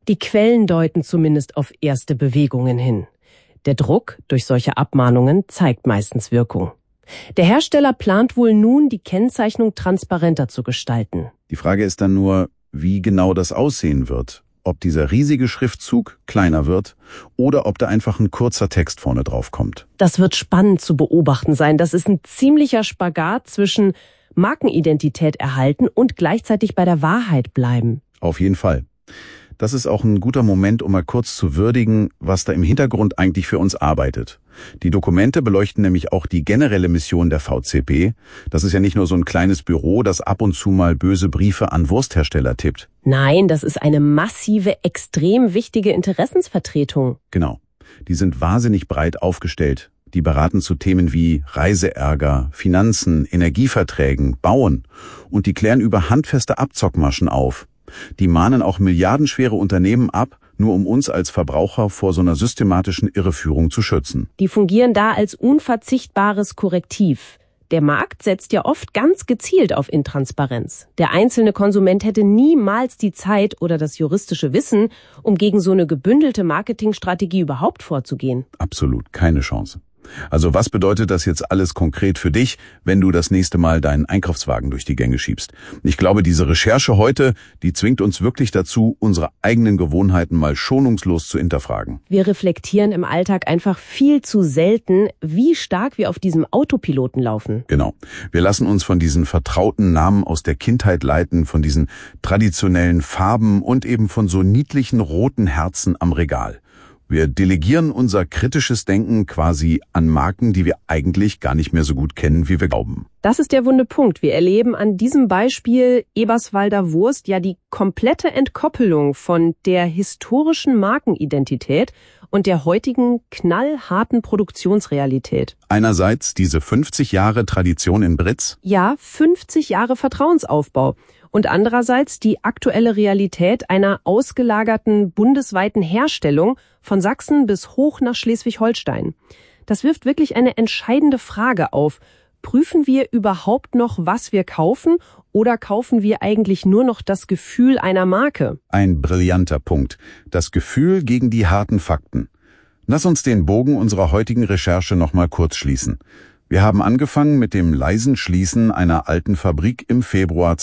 Die Quellen deuten zumindest auf erste Bewegungen hin. Der Druck durch solche Abmahnungen zeigt meistens Wirkung. Der Hersteller plant wohl nun, die Kennzeichnung transparenter zu gestalten. Die Frage ist dann nur, wie genau das aussehen wird. Ob dieser riesige Schriftzug kleiner wird oder ob da einfach ein kurzer Text vorne drauf kommt. Das wird spannend zu beobachten sein. Das ist ein ziemlicher Spagat zwischen Markenidentität erhalten und gleichzeitig bei der Wahrheit bleiben. Auf jeden Fall. Das ist auch ein guter Moment, um mal kurz zu würdigen, was da im Hintergrund eigentlich für uns arbeitet. Die Dokumente beleuchten nämlich auch die generelle Mission der VCP. Das ist ja nicht nur so ein kleines Büro, das ab und zu mal böse Briefe an Wursthersteller tippt. Nein, das ist eine massive, extrem wichtige Interessensvertretung. Genau. Die sind wahnsinnig breit aufgestellt. Die beraten zu Themen wie Reiseärger, Finanzen, Energieverträgen, Bauen. Und die klären über handfeste Abzockmaschen auf. Die mahnen auch milliardenschwere Unternehmen ab, nur um uns als Verbraucher vor so einer systematischen Irreführung zu schützen. Die fungieren da als unverzichtbares Korrektiv. Der Markt setzt ja oft ganz gezielt auf Intransparenz. Der einzelne Konsument hätte niemals die Zeit oder das juristische Wissen, um gegen so eine gebündelte Marketingstrategie überhaupt vorzugehen. Absolut, keine Chance. Also was bedeutet das jetzt alles konkret für dich, wenn du das nächste Mal deinen Einkaufswagen durch die Gänge schiebst? Ich glaube, diese Recherche heute, die zwingt uns wirklich dazu, unsere eigenen Gewohnheiten mal schonungslos zu hinterfragen. Wir reflektieren im Alltag einfach viel zu selten, wie stark wir auf diesem Autopiloten laufen. Genau. Wir lassen uns von diesen vertrauten Namen aus der Kindheit leiten, von diesen traditionellen Farben und eben von so niedlichen roten Herzen am Regal. Wir delegieren unser kritisches Denken quasi an Marken, die wir eigentlich gar nicht mehr so gut kennen, wie wir glauben. Das ist der wunde Punkt. Wir erleben an diesem Beispiel Eberswalder Wurst ja die komplette Entkoppelung von der historischen Markenidentität und der heutigen knallharten Produktionsrealität. Einerseits diese 50 Jahre Tradition in Britz. Ja, 50 Jahre Vertrauensaufbau. Und andererseits die aktuelle Realität einer ausgelagerten bundesweiten Herstellung von Sachsen bis hoch nach Schleswig-Holstein. Das wirft wirklich eine entscheidende Frage auf. Prüfen wir überhaupt noch, was wir kaufen, oder kaufen wir eigentlich nur noch das Gefühl einer Marke? Ein brillanter Punkt. Das Gefühl gegen die harten Fakten. Lass uns den Bogen unserer heutigen Recherche nochmal kurz schließen. Wir haben angefangen mit dem leisen Schließen einer alten Fabrik im Februar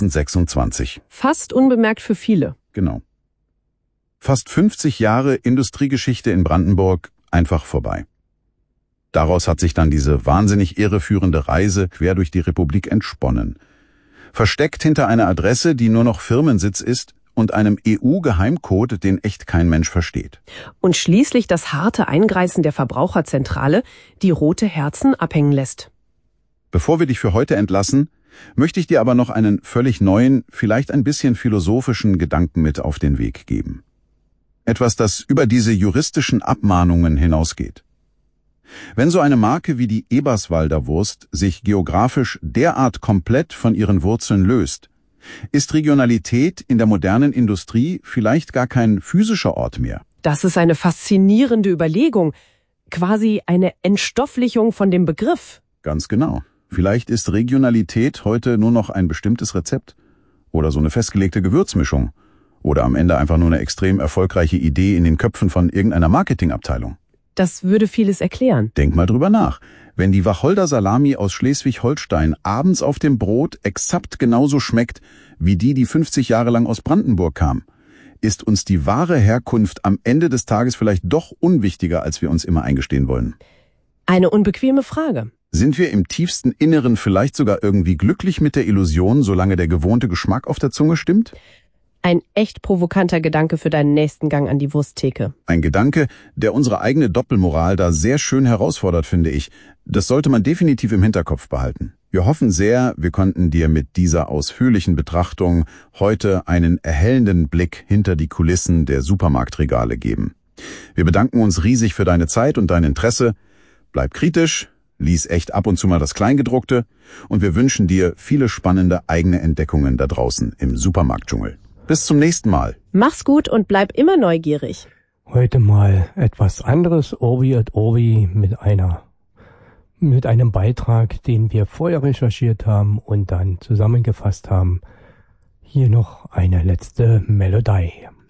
2026. Fast unbemerkt für viele. Genau. Fast 50 Jahre Industriegeschichte in Brandenburg einfach vorbei. Daraus hat sich dann diese wahnsinnig irreführende Reise quer durch die Republik entsponnen. Versteckt hinter einer Adresse, die nur noch Firmensitz ist, und einem EU-Geheimcode, den echt kein Mensch versteht. Und schließlich das harte Eingreifen der Verbraucherzentrale, die rote Herzen abhängen lässt. Bevor wir dich für heute entlassen, möchte ich dir aber noch einen völlig neuen, vielleicht ein bisschen philosophischen Gedanken mit auf den Weg geben. Etwas, das über diese juristischen Abmahnungen hinausgeht. Wenn so eine Marke wie die Eberswalder Wurst sich geografisch derart komplett von ihren Wurzeln löst, ist Regionalität in der modernen Industrie vielleicht gar kein physischer Ort mehr. Das ist eine faszinierende Überlegung, quasi eine Entstofflichung von dem Begriff. Ganz genau. Vielleicht ist Regionalität heute nur noch ein bestimmtes Rezept oder so eine festgelegte Gewürzmischung oder am Ende einfach nur eine extrem erfolgreiche Idee in den Köpfen von irgendeiner Marketingabteilung. Das würde vieles erklären. Denk mal drüber nach. Wenn die Wacholder Salami aus Schleswig-Holstein abends auf dem Brot exakt genauso schmeckt, wie die 50 Jahre lang aus Brandenburg kam, ist uns die wahre Herkunft am Ende des Tages vielleicht doch unwichtiger, als wir uns immer eingestehen wollen. Eine unbequeme Frage. Sind wir im tiefsten Inneren vielleicht sogar irgendwie glücklich mit der Illusion, solange der gewohnte Geschmack auf der Zunge stimmt? Ein echt provokanter Gedanke für deinen nächsten Gang an die Wursttheke. Ein Gedanke, der unsere eigene Doppelmoral da sehr schön herausfordert, finde ich. Das sollte man definitiv im Hinterkopf behalten. Wir hoffen sehr, wir konnten dir mit dieser ausführlichen Betrachtung heute einen erhellenden Blick hinter die Kulissen der Supermarktregale geben. Wir bedanken uns riesig für deine Zeit und dein Interesse. Bleib kritisch, lies echt ab und zu mal das Kleingedruckte und wir wünschen dir viele spannende eigene Entdeckungen da draußen im Supermarktdschungel. Bis zum nächsten Mal. Mach's gut und bleib immer neugierig. Heute mal etwas anderes, Orbi et Orbi, mit einem Beitrag, den wir vorher recherchiert haben und dann zusammengefasst haben. Hier noch eine letzte Melodie.